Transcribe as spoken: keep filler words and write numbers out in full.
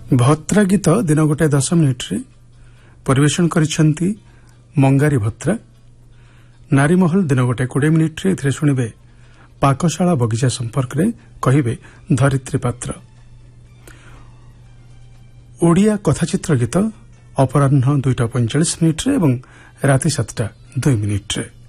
ଭତ୍ରା ଗୀତ ଦିନ ଗୋଟାଏ ଦଶ ମିନିଟ୍ରେ ପରିବେଷଣ କରିଛନ୍ତି ମଙ୍ଗାରୀ ଭତ୍ରା। ନାରୀମହଲ ଦିନ ଗୋଟାଏ କୋଡ଼ିଏ ମିନିଟ୍ରେ ଏଥିରେ ଶୁଣିବେ ପାକଶାଳା ବଗିଚା ସମ୍ପର୍କରେ କହିବେ ଧରିତ୍ରୀ ପାତ୍ର। ଓଡ଼ିଆ କଥାଚିତ୍ର ଗୀତ ଅପରାହ୍ନ ଦୁଇଟା ପଇଁଚାଳିଶ ମିନିଟ୍ରେ ଏବଂ ରାତି ସାତଟା ଦୁଇ ମିନିଟ୍ରେ।